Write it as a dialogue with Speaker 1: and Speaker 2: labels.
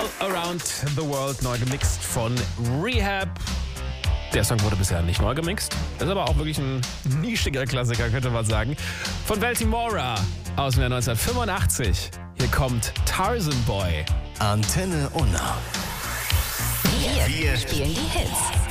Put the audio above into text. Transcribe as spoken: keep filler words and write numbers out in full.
Speaker 1: All Around the World, neu gemixt von Rehab. Der Song wurde bisher nicht neu gemixt, ist aber auch wirklich ein nischiger Klassiker, könnte man sagen. Von Baltimora aus dem Jahr neunzehnhundertfünfundachtzig. Hier kommt Tarzan Boy.
Speaker 2: Antenne Unna.
Speaker 3: Wir, wir spielen die Hits.